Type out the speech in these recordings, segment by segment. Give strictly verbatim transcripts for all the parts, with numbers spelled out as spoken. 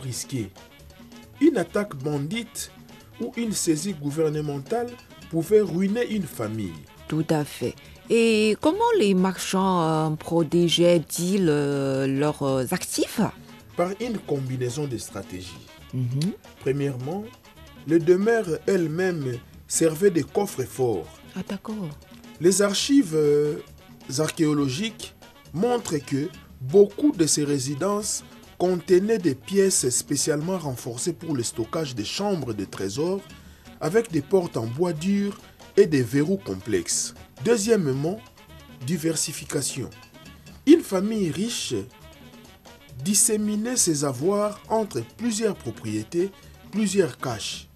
risqué. Une attaque bandite ou une saisie gouvernementale pouvait ruiner une famille. Tout à fait. Et comment les marchands euh, protégeaient-ils euh, leurs euh, actifs? Par une combinaison de stratégies. Mhm. Premièrement, les demeures elles-mêmes servaient de coffres-forts. Ah d'accord. Les archives euh, archéologiques montrent que beaucoup de ces résidences contenaient des pièces spécialement renforcées pour le stockage des chambres de trésors avec des portes en bois dur et des verrous complexes. Deuxièmement, diversification. Une famille riche disséminait ses avoirs entre plusieurs propriétés, plusieurs caches.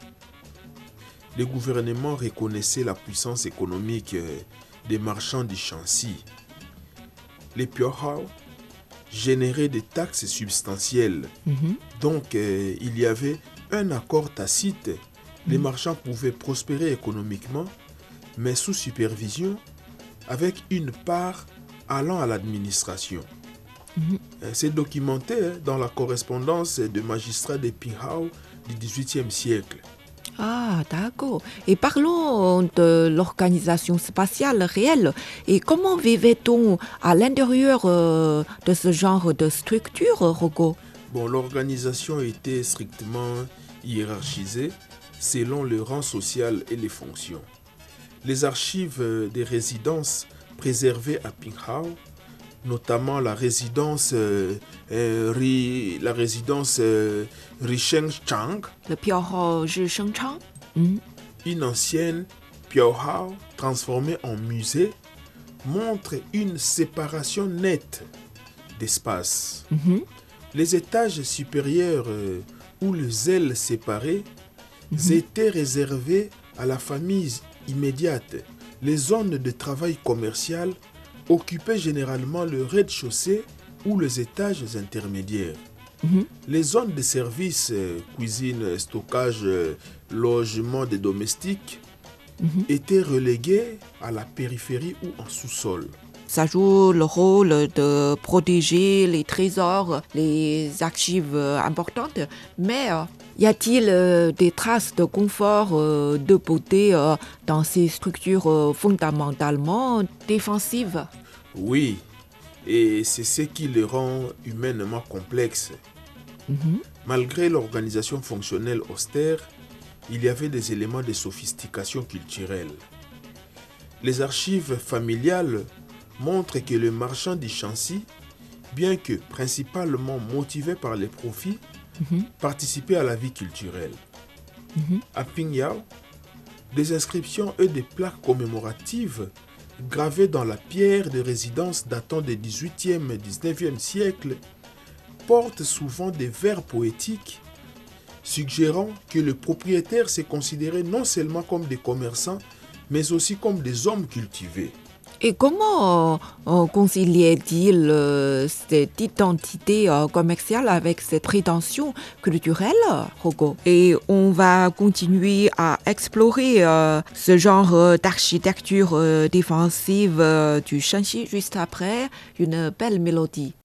Le gouvernement reconnaissait la puissance économique des marchands du Shanxi. Les Piohao généraient des taxes substantielles. Mhm. Donc, euh, il y avait un accord tacite. Les marchands pouvaient prospérer économiquement, mais sous supervision, avec une part allant à l'administration. Mhm. Euh, C'est documenté hein, dans la correspondance de magistrats des Pihao du dix-huitième siècle. Ah, d'accord. Et parlons de l'organisation spatiale réelle. Et comment vivait-on à l'intérieur euh, de ce genre de structure, Rogo? Bon, l'organisation était strictement hiérarchisée selon le rang social et les fonctions. Les archives des résidences préservées à Pinghao, notamment la résidence, euh, euh, Ri- la résidence euh, Rishengchang, Le Piao Zhishengchang? Mhm. une ancienne Piaohao transformée en musée, montre une séparation nette d'espace. Mhm. Les étages supérieurs euh, ou les ailes séparées Mhm. étaient réservés à la famille immédiate. Les zones de travail commercial occupaient généralement le rez-de-chaussée ou les étages intermédiaires. Mhm. Les zones de service, euh, cuisine, stockage, euh, logement des domestiques, Mhm. étaient reléguées à la périphérie ou en sous-sol. Ça joue le rôle de protéger les trésors, les archives euh, importantes. Mais euh, y a-t-il euh, des traces de confort, euh, de beauté euh, dans ces structures euh, fondamentalement défensives? Oui, et c'est ce qui le rend humainement complexe. Mhm. Malgré l'organisation fonctionnelle austère, il y avait des éléments de sophistication culturelle. Les archives familiales montrent que les marchands du Shanxi, bien que principalement motivés par les profits, Mhm. participaient à la vie culturelle. Mhm. À Pingyao, des inscriptions et des plaques commémoratives gravées dans la pierre de résidence datant du dix-huitième et dix-neuvième siècle portent souvent des vers poétiques suggérant que le propriétaire s'est considéré non seulement comme des commerçants, mais aussi comme des hommes cultivés. Et comment euh, euh, conciliait-il euh, cette identité euh, commerciale avec cette prétention culturelle, Rogo? Et on va continuer à explorer euh, ce genre euh, d'architecture euh, défensive euh, du Shanxi juste après une belle mélodie.